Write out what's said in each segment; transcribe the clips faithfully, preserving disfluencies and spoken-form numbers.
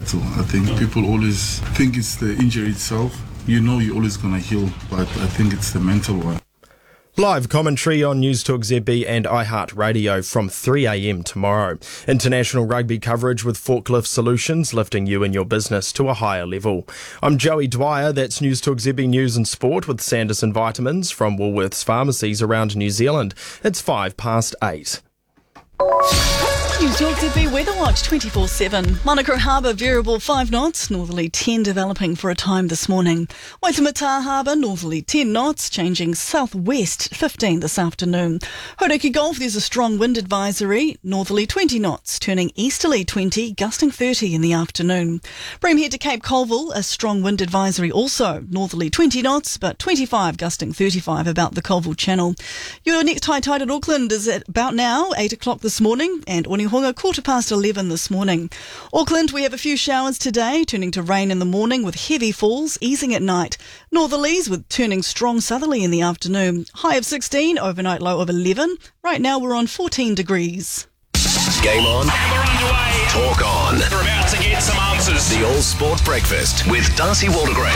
battle. I think people always think it's the injury itself. You know you're always going to heal, but I think it's the mental one. Live commentary on News Talk Z B and iHeartRadio from three a.m. tomorrow. International rugby coverage with Forklift Solutions, lifting you and your business to a higher level. I'm Joey Dwyer, that's News Talk Z B News and Sport with Sanderson Vitamins from Woolworths pharmacies around New Zealand. It's five past eight. News Talk Z B Weather Watch twenty-four seven. Manukau Harbour variable five knots, northerly ten developing for a time this morning. Waitemata Harbour northerly ten knots, changing southwest fifteen this afternoon. Hauraki Gulf, there's a strong wind advisory, northerly twenty knots, turning easterly twenty, gusting thirty in the afternoon. Bream Head to Cape Colville, a strong wind advisory also, northerly twenty knots, but twenty-five gusting thirty-five about the Colville Channel. Your next high tide at Auckland is at about now, eight o'clock this morning, and Onehunga quarter past eleven this morning. Auckland, we have a few showers today, turning to rain in the morning with heavy falls, easing at night. Northerlies with turning strong southerly in the afternoon. High of sixteen, overnight low of eleven. Right now we're on fourteen degrees. Game on. We're underway. Talk on. We're about to get some answers. The All Sport Breakfast with Darcy Waldegrave.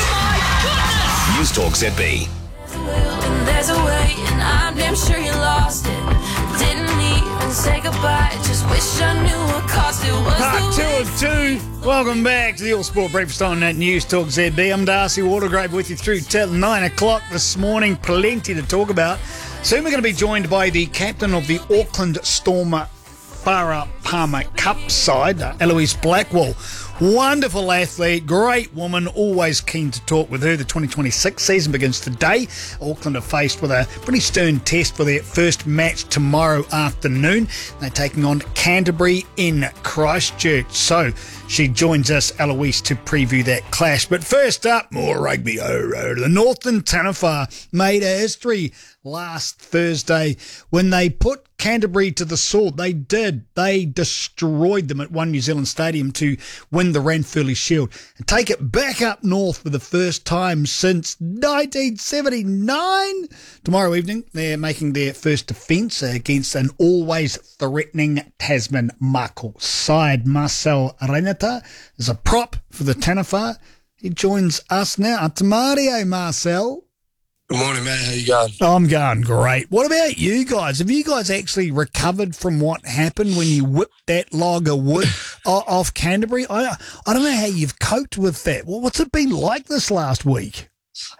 Oh my News Talk Z B. And there's a way, and I'm damn sure you lost it. Didn't even say goodbye, just wish I knew what cost it was. Part the two way. of two. Welcome back to the All Sport Breakfast on that News Talk Z B. I'm Darcy Waldegrave with you through till nine o'clock this morning. Plenty to talk about. Soon we're going to be joined by the captain of the Auckland Storm Farah Palmer Cup side, uh, Eloise Blackwell. Wonderful athlete, great woman, always keen to talk with her. The twenty twenty-six season begins today. Auckland are faced with a pretty stern test for their first match tomorrow afternoon. They're taking on Canterbury in Christchurch. So she joins us, Eloise, to preview that clash. But first up, more rugby. Oh, oh, the Northern Taniwha made a history last Thursday when they put Canterbury to the sword. They did. They destroyed them at One New Zealand Stadium to win the Ranfurly Shield and take it back up north for the first time since nineteen seventy-nine. Tomorrow evening, they're making their first defence against an always threatening Tasman Mako side. Marcel Renata is a prop for the Taniwha. He joins us now. Te Mario, Marcel. Good morning, mate. How you going? I'm going great. What about you guys? Have you guys actually recovered from what happened when you whipped that log of wood off Canterbury? I I don't know how you've coped with that. Well, what's it been like this last week?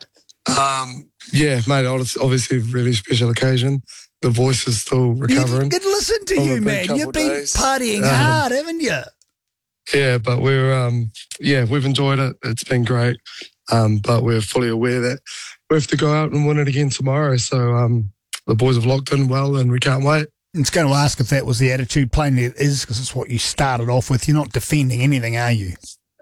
Um, yeah, mate. Obviously, a really special occasion. The voice is still recovering. Good listen to From you, a big man. couple You've been days. partying Um, hard, haven't you? Yeah, but we're um, yeah, we've enjoyed it. It's been great. Um, but we're fully aware that we have to go out and win it again tomorrow. So um, the boys have locked in well, and we can't wait. I was going to ask if that was the attitude. Plainly it is, because it's what you started off with. You're not defending anything, are you?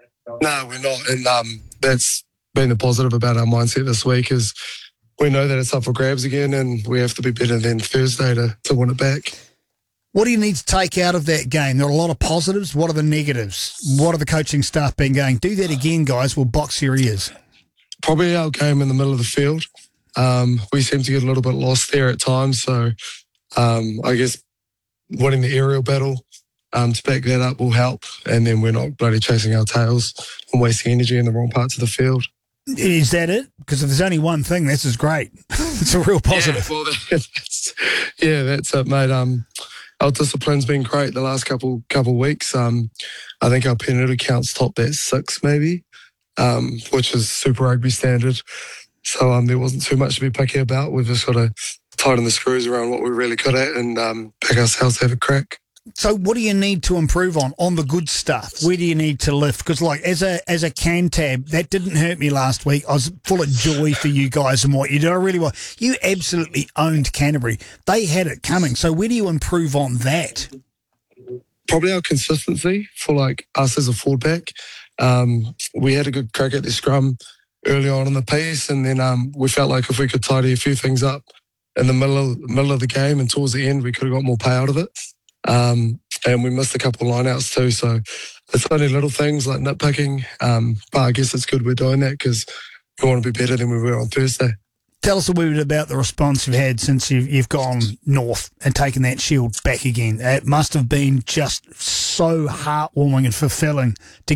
No, we're not. And um, that's been the positive about our mindset this week is we know that it's up for grabs again, and we have to be better than Thursday to, to win it back. What do you need to take out of that game? There are a lot of positives. What are the negatives? What are the coaching staff been going? Do that again, guys. We'll box your ears. Probably our game in the middle of the field. Um, we seem to get a little bit lost there at times. So um, I guess winning the aerial battle um, to back that up will help. And then we're not bloody chasing our tails and wasting energy in the wrong parts of the field. Is that it? Because if there's only one thing, this is great. It's a real positive. Yeah, well, that's, yeah, that's it, mate. Um, our discipline's been great the last couple couple weeks. Um, I think our penalty count's topped at six, maybe. Um, which is Super Rugby standard. So um, there wasn't too much to be picky about. We've just got to tighten the screws around what we're really good at and um, pick ourselves to have a crack. So what do you need to improve on, on the good stuff? Where do you need to lift? Because like as a as a Cantab, that didn't hurt me last week. I was full of joy for you guys and what you did. I really was. You absolutely owned Canterbury. They had it coming. So where do you improve on that? Probably our consistency for like us as a forward back. Um, we had a good crack at the scrum early on in the piece, and then um, we felt like if we could tidy a few things up in the middle of, middle of the game and towards the end, we could have got more pay out of it. Um, and we missed a couple of line-outs too, so it's only little things like nitpicking, um, but I guess it's good we're doing that because we want to be better than we were on Thursday. Tell us a wee bit about the response you've had since you've, you've gone north and taken that shield back again. It must have been just so heartwarming and fulfilling to